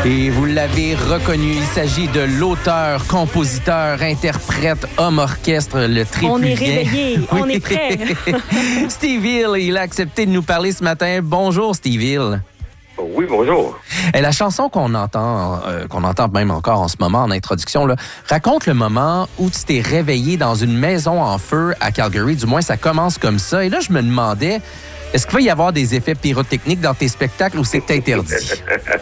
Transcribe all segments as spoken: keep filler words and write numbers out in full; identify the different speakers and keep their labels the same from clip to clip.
Speaker 1: Et vous l'avez reconnu, il s'agit de l'auteur, compositeur, interprète, homme orchestre, le trifluvien.
Speaker 2: On est réveillé,
Speaker 1: oui.
Speaker 2: on est prêt.
Speaker 1: Steve Hill, il a accepté de nous parler ce matin. Bonjour Steve Hill.
Speaker 3: Oui, bonjour.
Speaker 1: Et la chanson qu'on entend, euh, qu'on entend même encore en ce moment en introduction, là, raconte le moment où tu t'es réveillé dans une maison en feu à Calgary. Du moins, ça commence comme ça. Et là, je me demandais, est-ce qu'il va y avoir des effets pyrotechniques dans tes spectacles ou c'est interdit?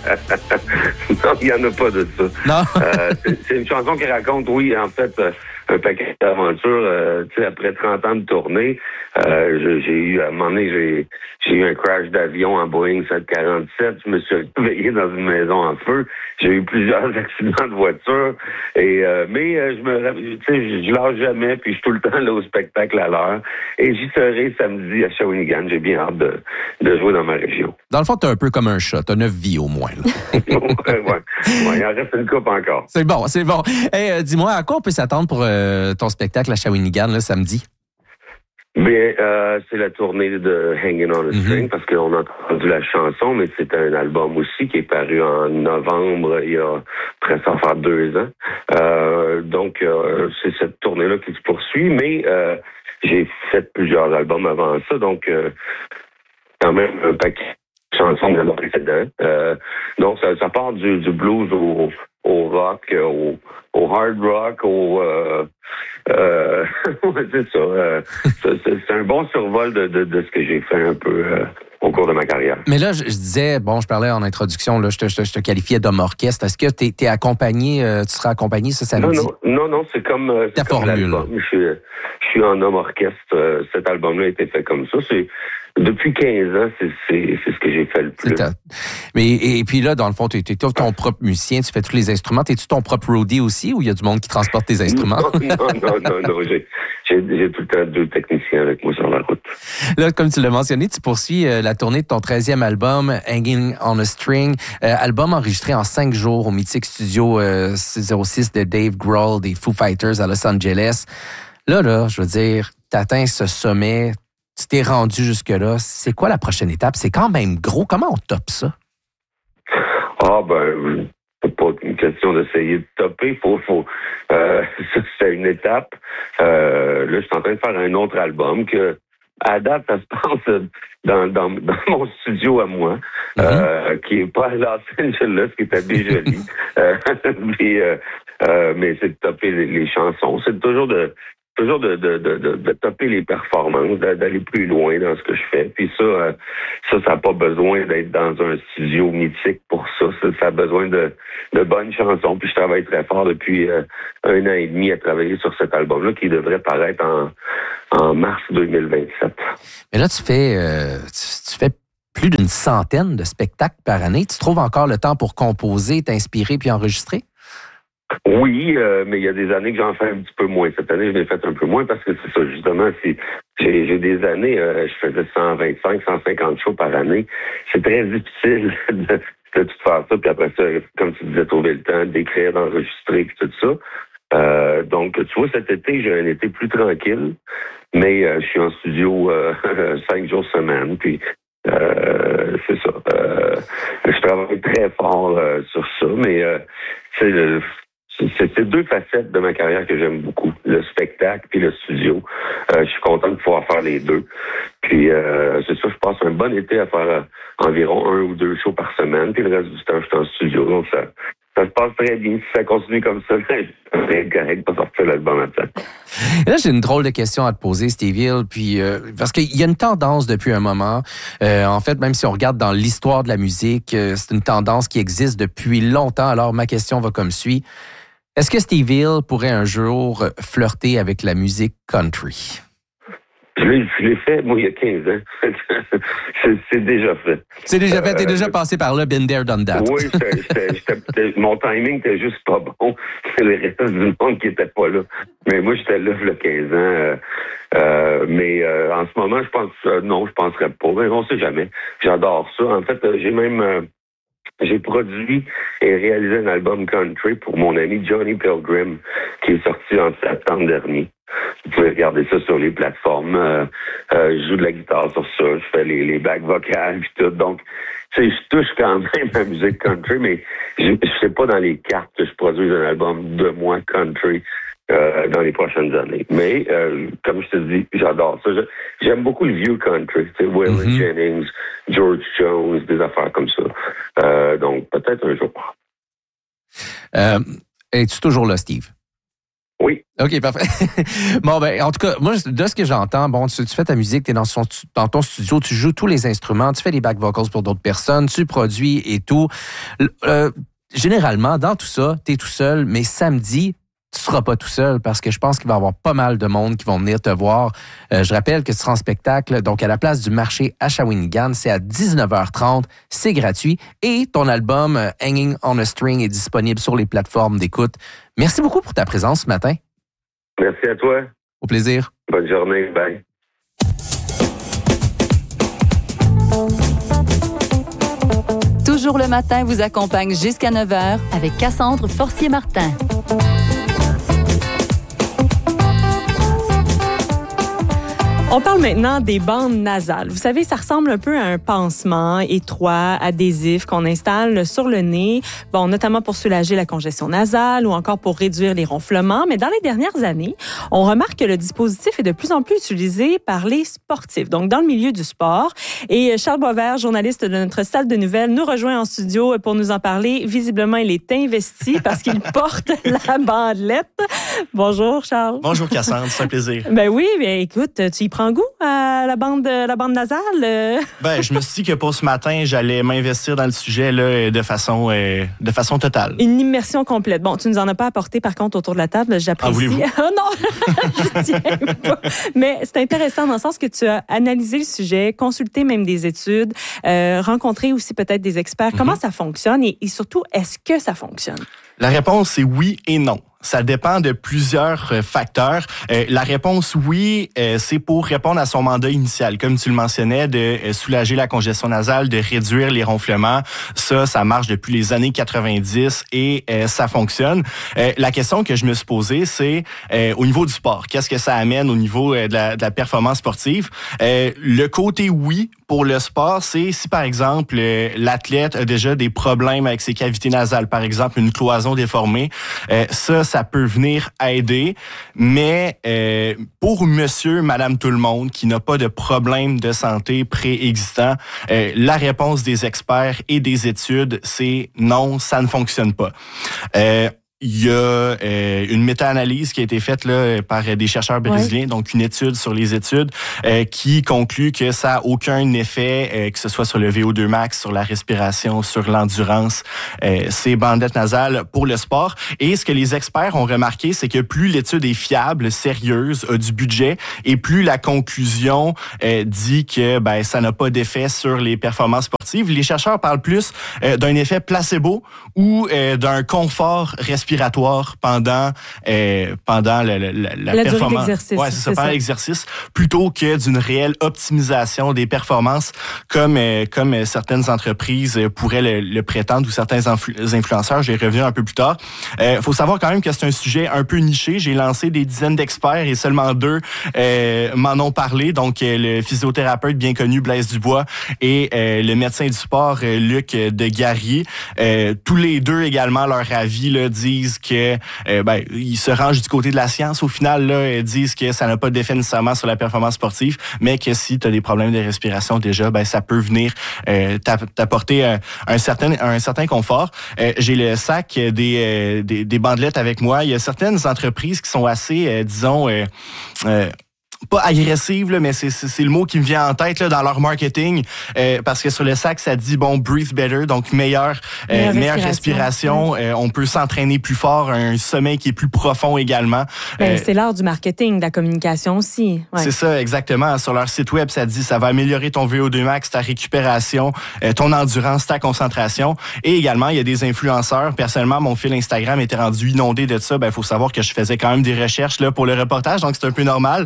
Speaker 3: Non, il n'y en a pas de ça.
Speaker 1: Non?
Speaker 3: euh, c'est, c'est une chanson qui raconte, oui, en fait, euh, un paquet d'aventures. Euh, tu sais, après trente ans de tournée, euh, j'ai, j'ai eu, à un moment donné, j'ai, j'ai eu un crash d'avion en Boeing sept cent quarante-sept. Je me suis réveillé dans une maison en feu. J'ai eu plusieurs accidents de voiture. Et, euh, mais euh, je me, tu sais, je, je lâche jamais, puis je suis tout le temps là au spectacle à l'heure. Et j'y serai samedi à Shawinigan. J'ai bien hâte de, de jouer dans ma région.
Speaker 1: Dans le fond, t'es un peu comme un chat. T'as neuf vies au moins. Là.
Speaker 3: ouais, ouais. Ouais, il en reste une coupe encore.
Speaker 1: C'est bon, c'est bon. Hey, euh, dis-moi, à quoi on peut s'attendre pour euh, ton spectacle à Shawinigan, là, samedi?
Speaker 3: Bien, euh, c'est la tournée de Hanging on a String, mm-hmm. parce qu'on a entendu la chanson, mais c'est un album aussi qui est paru en novembre, il y a presque à faire deux ans. Euh, donc, euh, c'est cette tournée-là qui se poursuit, mais euh, j'ai fait plusieurs albums avant ça, donc euh, quand même un paquet de chansons de l'année précédente. Euh, donc, ça, ça part du, du blues au, au rock, au, au hard rock, au... Euh, euh, c'est ça. Euh, c'est, c'est un bon survol de, de, de ce que j'ai fait un peu euh, au cours de ma carrière.
Speaker 1: Mais là, je, je disais, bon, je parlais en introduction, là, je te, je te, je te qualifiais d'homme orchestre. Est-ce que tu es accompagné, euh, tu seras accompagné ce samedi?
Speaker 3: Non, non, non, non c'est comme, euh, c'est
Speaker 1: Ta
Speaker 3: comme
Speaker 1: formule.
Speaker 3: l'album. Je suis, je suis en homme orchestre. Euh, cet album-là a été fait comme ça. C'est, depuis quinze ans, c'est, c'est, c'est ce que j'ai fait le plus.
Speaker 1: Ta... Mais, et, et puis là, dans le fond, tu es ton propre musicien, tu fais tous les instruments. Es-tu ton propre roadie aussi ou il y a du monde qui transporte tes instruments?
Speaker 3: Non, non, non, non, non. J'ai, j'ai, j'ai tout le temps deux techniciens avec moi sur la route.
Speaker 1: Là, comme tu l'as mentionné, tu poursuis euh, la tournée de ton treizième album, Hanging on a String, euh, album enregistré en cinq jours au mythique studio euh, zéro six de Dave Grohl des Foo Fighters à Los Angeles. Là, là, je veux dire, t'atteins ce sommet, tu t'es rendu jusque-là. C'est quoi la prochaine étape? C'est quand même gros. Comment on top ça?
Speaker 3: Ah, ben, c'est pas une question d'essayer de topper. Faut, faut, euh, c'est une étape. Euh, là, je suis en train de faire un autre album que, à date, ça se passe dans, dans, dans mon studio à moi, mm-hmm. euh, qui est pas à Los Angeles, qui est à Béjoli. euh, puis, euh, euh, mais c'est de topper les, les chansons. C'est toujours de toujours de, de, de, de, de topper les performances, d'aller plus loin dans ce que je fais. Puis ça, euh, ça, ça n'a pas besoin d'être dans un studio mythique pour ça. Ça, ça a besoin de, de bonnes chansons. Puis je travaille très fort depuis euh, un an et demi à travailler sur cet album-là qui devrait paraître en, en mars deux mille vingt-sept.
Speaker 1: Mais là, tu fais, euh, tu, tu fais plus d'une centaine de spectacles par année. Tu trouves encore le temps pour composer, t'inspirer puis enregistrer?
Speaker 3: Oui, euh, mais il y a des années que j'en fais un petit peu moins. Cette année, je l'ai fait un peu moins parce que c'est ça, justement, c'est, j'ai, j'ai des années, euh, je faisais cent vingt-cinq, cent cinquante shows par année. C'est très difficile de, de tout faire ça, puis après ça, comme tu disais, trouver le temps d'écrire, d'enregistrer, puis tout ça. Euh, donc, tu vois, cet été, j'ai un été plus tranquille, mais euh, je suis en studio euh, cinq jours semaine, puis euh, c'est ça. Euh, je travaille très fort euh, sur ça, mais euh, c'est le... C'est ces deux facettes de ma carrière que j'aime beaucoup, le spectacle puis le studio. Euh, je suis content de pouvoir faire les deux. Puis euh, c'est ça, je passe un bon été à faire euh, environ un ou deux shows par semaine. Puis le reste du temps, je suis en studio. Donc ça, ça se passe très bien. Si ça continue comme ça, c'est correct pour sortir l'album à temps.
Speaker 1: Là, j'ai une drôle de question à te poser, Steve Hill. Puis euh, parce qu'il y a une tendance depuis un moment. Euh, en fait, même si on regarde dans l'histoire de la musique, euh, c'est une tendance qui existe depuis longtemps. Alors ma question va comme suit. Est-ce que Steve Hill pourrait un jour flirter avec la musique country?
Speaker 3: Je l'ai, je l'ai fait, moi, il y a quinze ans. c'est, c'est déjà fait.
Speaker 1: C'est déjà fait, t'es
Speaker 3: euh,
Speaker 1: déjà passé par là, been there, done that.
Speaker 3: Oui, j'étais, j'étais, j'étais, mon timing était juste pas bon. C'est le reste du monde qui était pas là. Mais moi, j'étais là, il y a quinze ans. Euh, euh, mais euh, en ce moment, je pense, euh, non, je penserais pas. Mais on sait jamais. J'adore ça. En fait, euh, j'ai même... Euh, J'ai produit et réalisé un album country pour mon ami Johnny Pilgrim, qui est sorti en septembre dernier. Vous pouvez regarder ça sur les plateformes. Euh, euh, je joue de la guitare sur ça, je fais les, les bacs vocales et tout. Donc, tu sais, je touche quand même à la musique country, mais je ne sais pas dans les cartes que je produise un album de moi country euh, dans les prochaines années. Mais, euh, comme je te dis, j'adore ça. Je, j'aime beaucoup le vieux country. Tu sais, Waylon mm-hmm. Jennings, George Jones, des affaires comme ça. Euh, donc, peut-être un jour.
Speaker 1: Euh, es-tu toujours là, Steve?
Speaker 3: Oui.
Speaker 1: OK, parfait. Bon, ben, en tout cas, moi, de ce que j'entends, bon, tu, tu fais ta musique, tu es dans, son, dans ton studio, tu joues tous les instruments, tu fais des back vocals pour d'autres personnes, tu produis et tout. Euh, généralement, dans tout ça, tu es tout seul, mais samedi, tu ne seras pas tout seul parce que je pense qu'il va y avoir pas mal de monde qui vont venir te voir. Euh, je rappelle que tu seras en spectacle, donc à la place du marché à Shawinigan, c'est à dix-neuf heures trente, c'est gratuit et ton album euh, Hanging on a String est disponible sur les plateformes d'écoute. Merci beaucoup pour ta présence ce matin.
Speaker 3: Merci à toi.
Speaker 1: Au plaisir.
Speaker 3: Bonne journée. Bye.
Speaker 2: Toujours le matin vous accompagne jusqu'à neuf heures avec Cassandre Forcier-Martin.
Speaker 4: On parle maintenant des bandes nasales. Vous savez, ça ressemble un peu à un pansement étroit, adhésif qu'on installe sur le nez, bon, notamment pour soulager la congestion nasale ou encore pour réduire les ronflements. Mais dans les dernières années, on remarque que le dispositif est de plus en plus utilisé par les sportifs, donc dans le milieu du sport. Et Charles Boisvert, journaliste de notre salle de nouvelles, nous rejoint en studio pour nous en parler. Visiblement, il est investi parce qu'il porte la bandelette. Bonjour, Charles.
Speaker 5: Bonjour, Cassandre. C'est un plaisir.
Speaker 4: Ben oui, ben écoute, tu y prends goût à la bande, la bande nasale?
Speaker 5: Ben, je me suis dit que pour ce matin, j'allais m'investir dans le sujet là, de façon, euh, de façon totale.
Speaker 4: Une immersion complète. Bon, tu nous en as pas apporté par contre autour de la table, j'apprécie.
Speaker 5: Ah, voulez-vous?
Speaker 4: Oh non, je tiens pas. Mais c'est intéressant dans le sens que tu as analysé le sujet, consulté même des études, euh, rencontré aussi peut-être des experts. Mm-hmm. Comment ça fonctionne et, et surtout, est-ce que ça fonctionne?
Speaker 5: La réponse est oui et non. Ça dépend de plusieurs facteurs. Euh, la réponse oui, euh, c'est pour répondre à son mandat initial, comme tu le mentionnais, de euh, soulager la congestion nasale, de réduire les ronflements. Ça, ça marche depuis les années quatre-vingt-dix et euh, ça fonctionne. Euh, la question que je me suis posée, c'est euh, au niveau du sport, qu'est-ce que ça amène au niveau euh, de, la, de la performance sportive? Euh, le côté oui pour le sport, c'est si par exemple euh, l'athlète a déjà des problèmes avec ses cavités nasales, par exemple une cloison déformée, euh, ça, ça peut venir aider, mais euh, pour monsieur, madame, tout le monde qui n'a pas de problème de santé préexistant, euh, la réponse des experts et des études, c'est non, ça ne fonctionne pas. Euh, Il y a euh, une méta-analyse qui a été faite là, par des chercheurs brésiliens, ouais. donc une étude sur les études, euh, qui conclut que ça n'a aucun effet, euh, que ce soit sur le V O deux max, sur la respiration, sur l'endurance, euh, ces bandelettes nasales pour le sport. Et ce que les experts ont remarqué, c'est que plus l'étude est fiable, sérieuse, a du budget, et plus la conclusion euh, dit que ben ça n'a pas d'effet sur les performances sportives. Les chercheurs parlent plus euh, d'un effet placebo ou euh, d'un confort respiratoire respiratoire pendant euh, pendant la, la, la, la,
Speaker 4: la
Speaker 5: performance.
Speaker 4: Ouais, c'est,
Speaker 5: c'est ça, pendant l'exercice, plutôt que d'une réelle optimisation des performances, comme euh, comme certaines entreprises pourraient le, le prétendre ou certains influ- influenceurs. J'ai revenu un peu plus tard. Il euh, faut savoir quand même que c'est un sujet un peu niché. J'ai lancé des dizaines d'experts et seulement deux euh, m'en ont parlé. Donc euh, le physiothérapeute bien connu Blaise Dubois et euh, le médecin du sport euh, Luc de Garier. Euh, tous les deux également leur avis là, disent que euh, ben ils se rangent du côté de la science au final là, ils disent que ça n'a pas d'effet nécessairement sur la performance sportive, mais que si tu as des problèmes de respiration déjà, ben ça peut venir euh, t'apporter un, un certain un certain confort. Euh, j'ai le sac des, euh, des des bandelettes avec moi. Il y a certaines entreprises qui sont assez euh, disons euh, euh, pas agressive, là, mais c'est, c'est, c'est le mot qui me vient en tête là, dans leur marketing, euh, parce que sur le sac, ça dit, bon, breathe better, donc meilleure, euh, meilleure respiration. respiration. Euh, on peut s'entraîner plus fort, un sommeil qui est plus profond également.
Speaker 4: Ben, euh, c'est l'art du marketing, de la communication aussi. Ouais.
Speaker 5: C'est ça, exactement. Sur leur site web, ça dit, ça va améliorer ton V O deux max, ta récupération, euh, ton endurance, ta concentration. Et également, il y a des influenceurs. Personnellement, mon fil Instagram était rendu inondé de ça. Ben, il faut savoir que je faisais quand même des recherches là pour le reportage, donc c'est un peu normal. Mais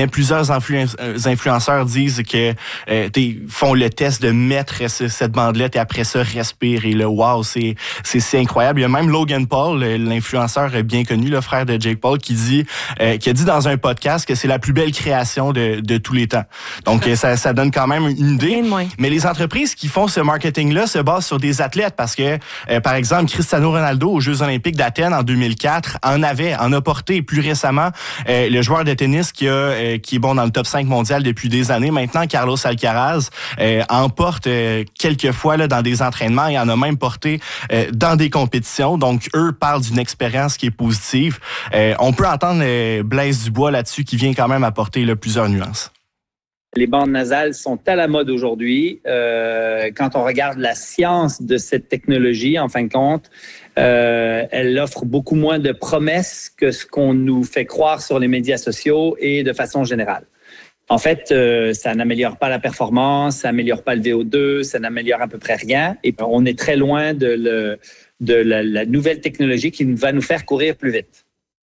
Speaker 5: mais plusieurs influ- influenceurs disent que euh, font le test de mettre ce, cette bandelette et après ça respire et là, wow, c'est c'est si incroyable. Il y a même Logan Paul, l'influenceur bien connu, le frère de Jake Paul, qui dit euh, qui a dit dans un podcast que c'est la plus belle création de, de tous les temps. Donc ça, ça donne quand même une idée. Mais les entreprises qui font ce marketing-là se basent sur des athlètes parce que, euh, par exemple, Cristiano Ronaldo aux Jeux Olympiques d'Athènes en deux mille quatre en avait, en a porté plus récemment euh, le joueur de tennis qui a euh, qui est bon dans le top cinq mondial depuis des années. Maintenant, Carlos Alcaraz euh, en porte euh, quelques fois là, dans des entraînements et en a même porté euh, dans des compétitions. Donc, eux parlent d'une expérience qui est positive. Euh, on peut entendre euh, Blaise Dubois là-dessus qui vient quand même apporter là, plusieurs nuances.
Speaker 6: Les bandes nasales sont à la mode aujourd'hui. Euh, quand on regarde la science de cette technologie, en fin de compte, euh, elle offre beaucoup moins de promesses que ce qu'on nous fait croire sur les médias sociaux et de façon générale. En fait, euh, ça n'améliore pas la performance, ça n'améliore pas le V O deux, ça n'améliore à peu près rien. Et on est très loin de, le, de la, la nouvelle technologie qui va nous faire courir plus vite.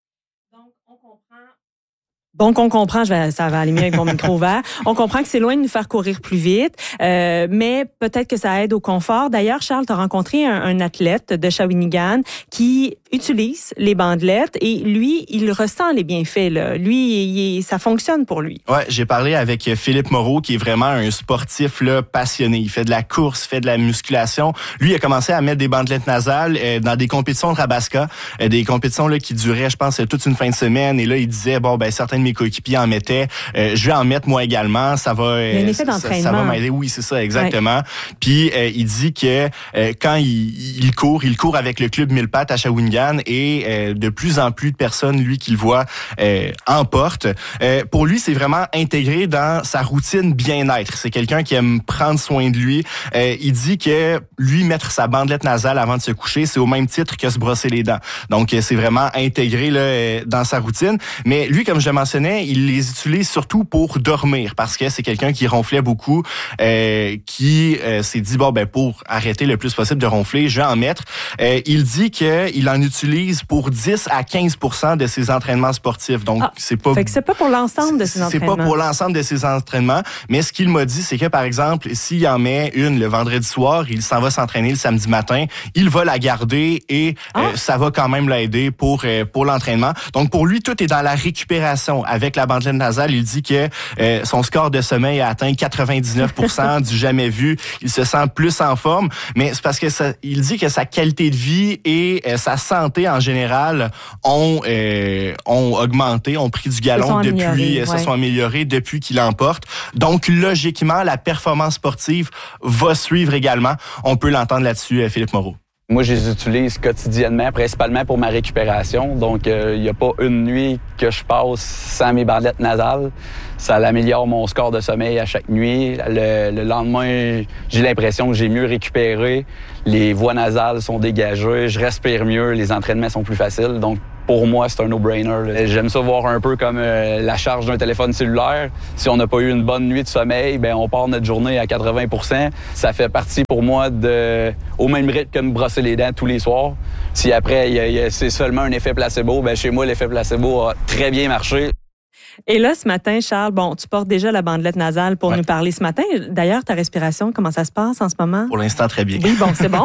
Speaker 4: Donc, on comprend, je vais, ça va aller mieux avec mon micro ouvert, on comprend que c'est loin de nous faire courir plus vite, euh, mais peut-être que ça aide au confort. D'ailleurs, Charles, tu as rencontré un, un athlète de Shawinigan qui utilise les bandelettes et lui, il ressent les bienfaits. Là. Lui, il, ça fonctionne pour lui.
Speaker 5: Ouais, j'ai parlé avec Philippe Moreau, qui est vraiment un sportif là, passionné. Il fait de la course, fait de la musculation. Lui, il a commencé à mettre des bandelettes nasales euh, dans des compétitions de Rabasca, euh, des compétitions là, qui duraient, je pense, toute une fin de semaine. Et là, il disait, bon, ben certains de mes coéquipiers en mettaient. Euh, je vais en mettre moi également. Ça va, euh,
Speaker 4: il y a un effet d'entraînement.
Speaker 5: Ça, ça va m'aider. Oui, c'est ça, exactement. Ouais. Puis, euh, il dit que euh, quand il, il court, il court avec le club Mille Pattes à Shawinigan et euh, de plus en plus de personnes, lui, qu'il voit, euh, en portent. Euh, pour lui, c'est vraiment intégré dans sa routine bien-être. C'est quelqu'un qui aime prendre soin de lui. Euh, il dit que lui, mettre sa bandelette nasale avant de se coucher, c'est au même titre que se brosser les dents. Donc, c'est vraiment intégré là, dans sa routine. Mais lui, comme je le mentionnais, il les utilise surtout pour dormir parce que c'est quelqu'un qui ronflait beaucoup, euh, qui euh, s'est dit, bon, ben pour arrêter le plus possible de ronfler, je vais en mettre. Euh, il dit qu'il en utilise pour dix à quinze pour cent de ses entraînements sportifs. Donc,
Speaker 4: ah,
Speaker 5: c'est pas...
Speaker 4: Fait que c'est pas pour l'ensemble de ses entraînements.
Speaker 5: C'est pas pour l'ensemble de ses entraînements. Mais ce qu'il m'a dit, c'est que, par exemple, s'il en met une le vendredi soir, il s'en va s'entraîner le samedi matin, il va la garder et ah. euh, ça va quand même l'aider pour, euh, pour l'entraînement. Donc, pour lui, tout est dans la récupération. Avec la bandelette nasale, il dit que euh, son score de sommeil a atteint quatre-vingt-dix-neuf pour cent du jamais vu. Il se sent plus en forme, mais c'est parce que ça, il dit que sa qualité de vie et euh, sa santé en général ont euh, ont augmenté, ont pris du galon depuis, euh, se ouais. sont améliorés depuis qu'il l'emporte. Donc logiquement, la performance sportive va suivre également. On peut l'entendre là-dessus, euh, Philippe Moreau.
Speaker 7: Moi, je les utilise quotidiennement, principalement pour ma récupération. Donc, il euh, n'y a pas une nuit que je passe sans mes bandelettes nasales. Ça améliore mon score de sommeil à chaque nuit. Le, le lendemain, j'ai l'impression que j'ai mieux récupéré. Les voies nasales sont dégagées, je respire mieux, les entraînements sont plus faciles. Donc, pour moi, c'est un no-brainer. J'aime ça voir un peu comme euh, la charge d'un téléphone cellulaire. Si on n'a pas eu une bonne nuit de sommeil, ben on part notre journée à quatre-vingts pour cent. Ça fait partie pour moi de, au même rythme que me brosser les dents tous les soirs. Si après, y a, y a, c'est seulement un effet placebo, ben chez moi, l'effet placebo a très bien marché.
Speaker 4: Et là, ce matin, Charles, bon, tu portes déjà la bandelette nasale pour ouais. nous parler ce matin. D'ailleurs, ta respiration, comment ça se passe en ce moment?
Speaker 5: Pour l'instant, très bien.
Speaker 4: Oui, bon, c'est bon.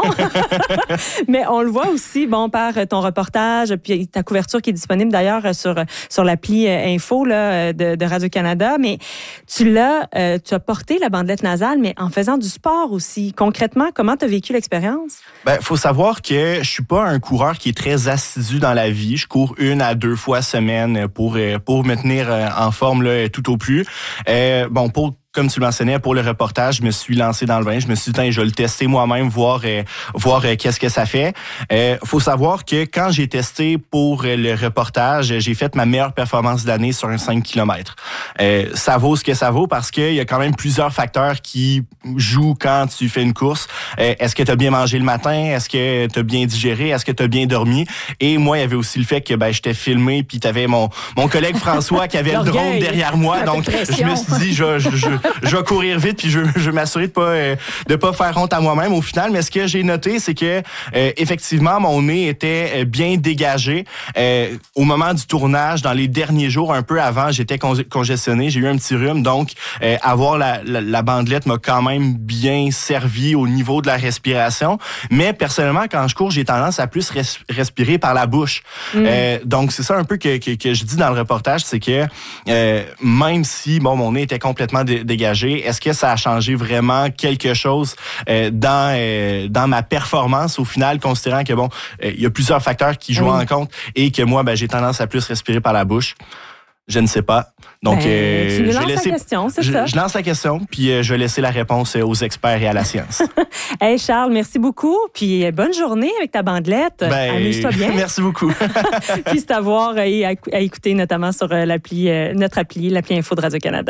Speaker 4: Mais on le voit aussi, bon, par ton reportage, puis ta couverture qui est disponible d'ailleurs sur, sur l'appli Info là, de, de Radio-Canada. Mais tu l'as, euh, tu as porté la bandelette nasale, mais en faisant du sport aussi. Concrètement, comment tu as vécu l'expérience?
Speaker 5: Ben, faut savoir que je suis pas un coureur qui est très assidu dans la vie. Je cours une à deux fois semaine pour, pour me tenir en forme là, tout au plus. Euh, bon, pour comme tu le mentionnais, pour le reportage, je me suis lancé dans le bain. Je me suis dit, je vais le tester moi-même, voir euh, voir euh, qu'est-ce que ça fait. Euh, faut savoir que quand j'ai testé pour le reportage, j'ai fait ma meilleure performance de l'année sur un cinq kilomètres. Euh, ça vaut ce que ça vaut parce qu'il y a quand même plusieurs facteurs qui jouent quand tu fais une course. Euh, est-ce que tu as bien mangé le matin? Est-ce que tu as bien digéré? Est-ce que tu as bien dormi? Et moi, il y avait aussi le fait que ben, j'étais filmé, puis tu avais mon, mon collègue François qui avait le drone derrière moi. Donc, je me suis dit, je, je, je je vais courir vite puis je, je vais m'assurer de pas euh, de pas faire honte à moi-même au final. Mais ce que j'ai noté, c'est que euh, effectivement, mon nez était bien dégagé. Euh, au moment du tournage, dans les derniers jours, un peu avant, j'étais con- congestionné, j'ai eu un petit rhume. Donc, euh, avoir la, la, la bandelette m'a quand même bien servi au niveau de la respiration. Mais personnellement, quand je cours, j'ai tendance à plus res- respirer par la bouche. Mm. Euh, donc, c'est ça un peu que, que, que je dis dans le reportage, c'est que euh, même si bon mon nez était complètement dé- dégagé, est-ce que ça a changé vraiment quelque chose euh, dans euh, dans ma performance au final, considérant que bon, il euh, y a plusieurs facteurs qui jouent oui. en compte et que moi, ben, j'ai tendance à plus respirer par la bouche. Je ne sais pas. Donc,
Speaker 4: ben,
Speaker 5: euh,
Speaker 4: tu nous
Speaker 5: je
Speaker 4: lances
Speaker 5: vais laisser,
Speaker 4: la question, c'est
Speaker 5: je,
Speaker 4: ça?
Speaker 5: Je lance la question, puis euh, je vais laisser la réponse aux experts et à la science.
Speaker 4: Hey Charles, merci beaucoup. Puis bonne journée avec ta bandelette.
Speaker 5: Ben,
Speaker 4: amuse-toi bien.
Speaker 5: Merci beaucoup.
Speaker 4: Puis c'est à voir et à, à écouter notamment sur l'appli, euh, notre appli, l'appli Info de Radio-Canada.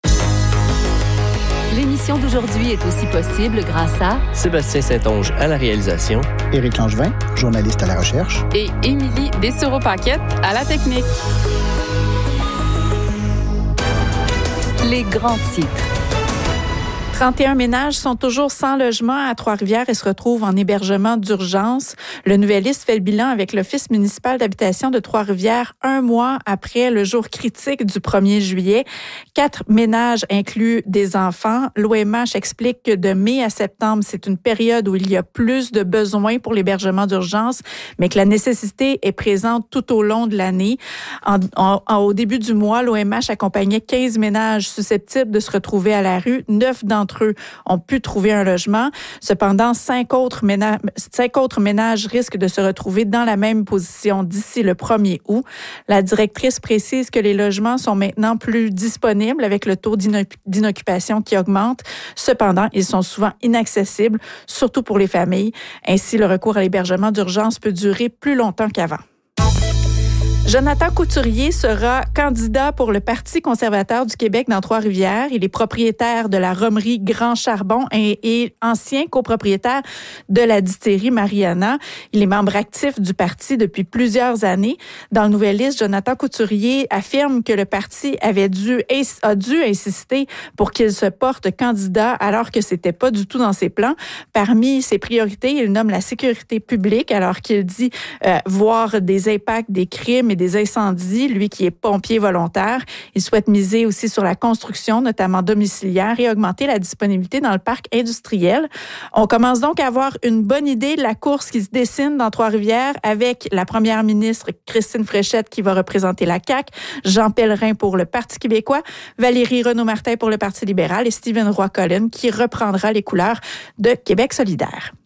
Speaker 2: L'émission d'aujourd'hui est aussi possible grâce à
Speaker 8: Sébastien Saint-Onge à la réalisation,
Speaker 9: Éric Langevin, journaliste à la recherche,
Speaker 10: et Émilie Dessureau-Paquette à la technique.
Speaker 2: Les grands titres.
Speaker 11: trente et un ménages sont toujours sans logement à Trois-Rivières et se retrouvent en hébergement d'urgence. Le Nouvelliste fait le bilan avec l'Office municipal d'habitation de Trois-Rivières un mois après le jour critique du premier juillet. Quatre ménages incluent des enfants. L'O M H explique que de mai à septembre, c'est une période où il y a plus de besoins pour l'hébergement d'urgence, mais que la nécessité est présente tout au long de l'année. En, en, en, au début du mois, l'O M H accompagnait quinze ménages susceptibles de se retrouver à la rue. Neuf d'entre D'entre eux ont pu trouver un logement. Cependant, cinq autres, ménages, cinq autres ménages risquent de se retrouver dans la même position d'ici le premier août. La directrice précise que les logements sont maintenant plus disponibles avec le taux d'inoccupation qui augmente. Cependant, ils sont souvent inaccessibles, surtout pour les familles. Ainsi, le recours à l'hébergement d'urgence peut durer plus longtemps qu'avant. Jonathan Couturier sera candidat pour le Parti conservateur du Québec dans Trois-Rivières. Il est propriétaire de la romerie Grand Charbon et, et ancien copropriétaire de la distillerie Mariana. Il est membre actif du parti depuis plusieurs années. Dans le Nouvelliste, Jonathan Couturier affirme que le parti avait dû, a dû insister pour qu'il se porte candidat alors que c'était pas du tout dans ses plans. Parmi ses priorités, il nomme la sécurité publique alors qu'il dit euh, voir des impacts des crimes et des incendies, lui qui est pompier volontaire. Il souhaite miser aussi sur la construction, notamment domiciliaire, et augmenter la disponibilité dans le parc industriel. On commence donc à avoir une bonne idée de la course qui se dessine dans Trois-Rivières avec la première ministre Christine Fréchette qui va représenter la C A Q, Jean Pellerin pour le Parti québécois, Valérie Renaud-Martin pour le Parti libéral et Stephen Roy-Collin qui reprendra les couleurs de Québec solidaire.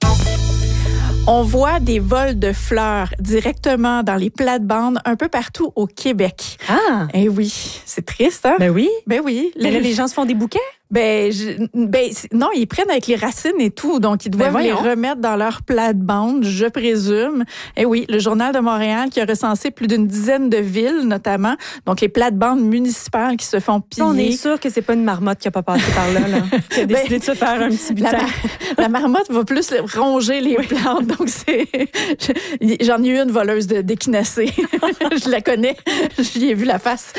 Speaker 11: On voit des vols de fleurs directement dans les plates-bandes un peu partout au Québec.
Speaker 4: Ah!
Speaker 11: Eh oui, c'est triste, hein?
Speaker 4: Ben oui.
Speaker 11: Ben oui.
Speaker 4: Mais là, les gens se font des bouquets?
Speaker 11: Ben, je, ben non, ils prennent avec les racines et tout, donc ils doivent ben les remettre dans leur plate-bande, je présume. Eh oui, le Journal de Montréal qui a recensé plus d'une dizaine de villes, notamment, donc les plates-bandes municipales qui se font piller.
Speaker 4: On est sûr que c'est pas une marmotte qui a pas passé par là, là qui a décidé ben, de se faire un petit butin.
Speaker 11: La, la marmotte va plus ronger les plantes, donc c'est. J'en ai eu une voleuse de d'équinacée. Je la connais, j'y ai vu la face.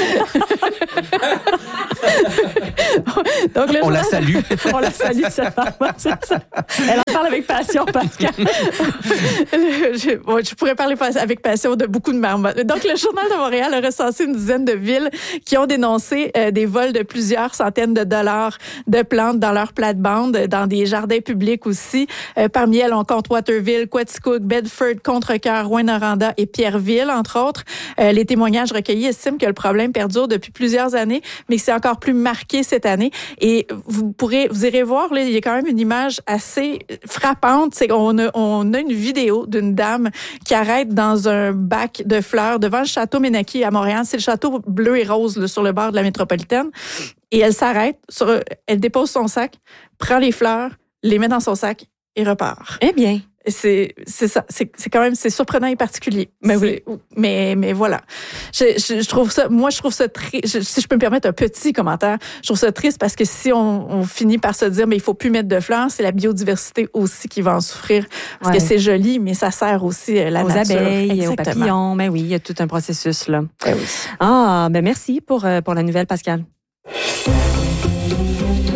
Speaker 1: Donc, on la salue.
Speaker 4: On la salue, ça. C'est ça. Elle en parle avec passion, Pascal.
Speaker 11: je, bon, je pourrais parler avec passion de beaucoup de marmottes. Donc, le Journal de Montréal a recensé une dizaine de villes qui ont dénoncé euh, des vols de plusieurs centaines de dollars de plantes dans leur plate-bande, dans des jardins publics aussi. Euh, parmi elles, on compte Waterville, Quaticook, Bedford, Contrecœur, Rouyn-Noranda et Pierreville, entre autres. Euh, les témoignages recueillis estiment que le problème perdure depuis plusieurs années, mais que c'est encore plus marqué cette année. Et vous pourrez, vous irez voir, là, il y a quand même une image assez frappante. C'est qu'on a, on a une vidéo d'une dame qui arrête dans un bac de fleurs devant le château Ménaki à Montréal. C'est le château bleu et rose là, sur le bord de la métropolitaine. Et elle s'arrête, sur, elle dépose son sac, prend les fleurs, les met dans son sac et repart.
Speaker 4: Eh bien.
Speaker 11: C'est, c'est ça. C'est, c'est quand même, c'est surprenant et particulier.
Speaker 4: Mais oui.
Speaker 11: Mais, mais voilà. Je, je, je trouve ça, moi, je trouve ça triste. Si je peux me permettre un petit commentaire, je trouve ça triste parce que si on, on finit par se dire, mais il faut plus mettre de fleurs, c'est la biodiversité aussi qui va en souffrir. Parce ouais. que c'est joli, mais ça sert aussi la
Speaker 4: aux
Speaker 11: nature.
Speaker 4: Abeilles,
Speaker 11: exactement.
Speaker 4: Aux papillons. Mais oui, il y a tout un processus, là.
Speaker 11: Eh oui.
Speaker 4: Ah, ben merci pour, pour la nouvelle, Pascal.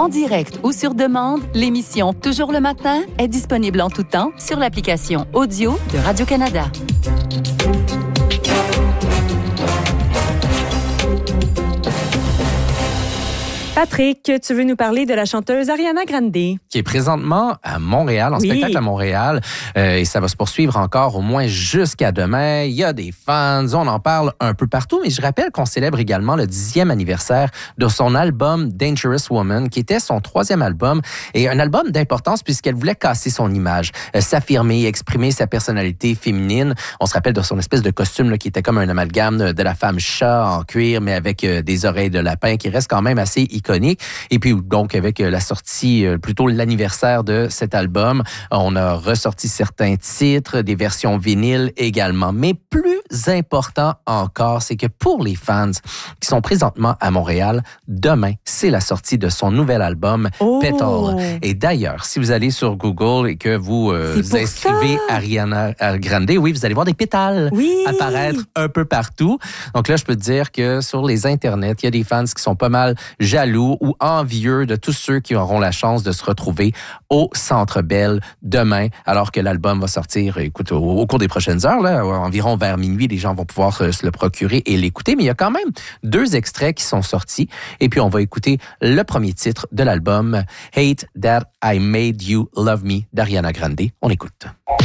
Speaker 2: En direct ou sur demande, l'émission Toujours le matin est disponible en tout temps sur l'application audio de Radio-Canada.
Speaker 4: Patrick, tu veux nous parler de la chanteuse Ariana Grande.
Speaker 1: Qui est présentement à Montréal, en oui. spectacle à Montréal. Euh, et ça va se poursuivre encore au moins jusqu'à demain. Il y a des fans, on en parle un peu partout. Mais je rappelle qu'on célèbre également le dixième anniversaire de son album Dangerous Woman, qui était son troisième album. Et un album d'importance puisqu'elle voulait casser son image, euh, s'affirmer, exprimer sa personnalité féminine. On se rappelle de son espèce de costume là, qui était comme un amalgame de la femme chat en cuir, mais avec euh, des oreilles de lapin, qui reste quand même assez iconique. Et puis, donc, avec la sortie, plutôt l'anniversaire de cet album, on a ressorti certains titres, des versions vinyles également. Mais plus important encore, c'est que pour les fans qui sont présentement à Montréal, demain, c'est la sortie de son nouvel album, oh. Petal. Et d'ailleurs, si vous allez sur Google et que vous euh, inscrivez ça. Ariana Grande, oui, vous allez voir des pétales oui. apparaître un peu partout. Donc là, je peux te dire que sur les internets, il y a des fans qui sont pas mal jaloux ou envieux de tous ceux qui auront la chance de se retrouver au Centre Bell demain, alors que l'album va sortir, écoute, au, au cours des prochaines heures, là, environ vers minuit, les gens vont pouvoir euh, se le procurer et l'écouter. Mais il y a quand même deux extraits qui sont sortis. Et puis, on va écouter le premier titre de l'album, Hate That I Made You Love Me, d'Ariana Grande. On écoute.